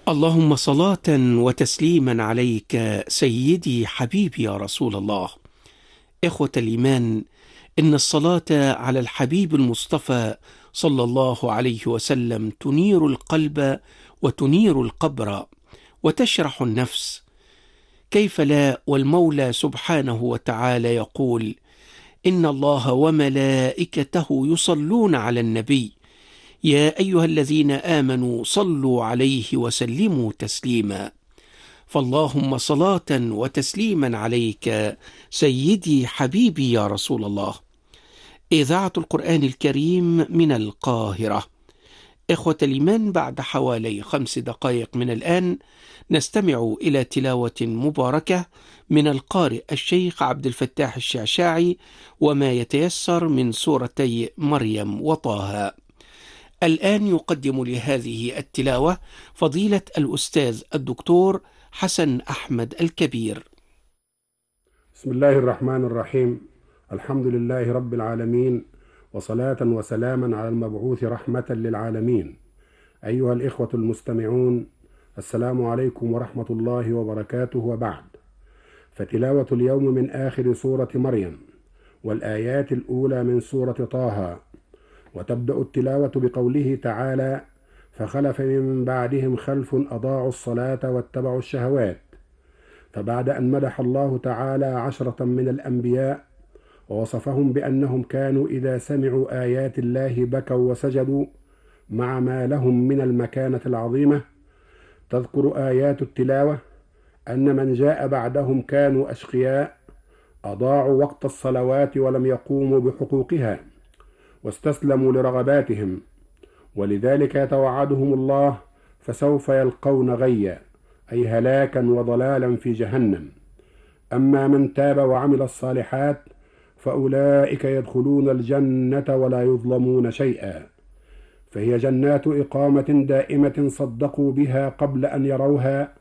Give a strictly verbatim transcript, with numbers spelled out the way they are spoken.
اللهم صلاة وتسليما عليك سيدي حبيبي يا رسول الله. إخوة الإيمان، إن الصلاة على الحبيب المصطفى صلى الله عليه وسلم تنير القلب وتنير القبر وتشرح النفس. كيف لا، والمولى سبحانه وتعالى يقول: إن الله وملائكته يصلون على النبي يا أيها الذين آمنوا صلوا عليه وسلموا تسليما. فاللهم صلاة وتسليما عليك سيدي حبيبي يا رسول الله. إذاعة القرآن الكريم من القاهرة. إخوة الإيمان، بعد حوالي خمس دقائق من الآن نستمع إلى تلاوة مباركة من القارئ الشيخ عبد الفتاح الشعشاعي، وما يتيسر من سورتي مريم وطه. الآن يقدم لهذه التلاوة فضيلة الأستاذ الدكتور حسن أحمد الكبير. بسم الله الرحمن الرحيم. الحمد لله رب العالمين، وصلاة وسلاما على المبعوث رحمة للعالمين. أيها الإخوة المستمعون، السلام عليكم ورحمة الله وبركاته، وبعد. فتلاوة اليوم من آخر سورة مريم والآيات الأولى من سورة طه. وتبدأ التلاوة بقوله تعالى: فخلف من بعدهم خلف أضاعوا الصلاة واتبعوا الشهوات. فبعد أن مدح الله تعالى عشرة من الأنبياء ووصفهم بأنهم كانوا إذا سمعوا آيات الله بكوا وسجدوا مع ما لهم من المكانة العظيمة، تذكر آيات التلاوة أن من جاء بعدهم كانوا أشقياء، أضاعوا وقت الصلوات ولم يقوموا بحقوقها واستسلموا لرغباتهم، ولذلك يتوعدهم الله فسوف يلقون غيا، أي هلاكا وضلالا في جهنم. أما من تاب وعمل الصالحات فأولئك يدخلون الجنة ولا يظلمون شيئا. فهي جنات إقامة دائمة صدقوا بها قبل أن يروها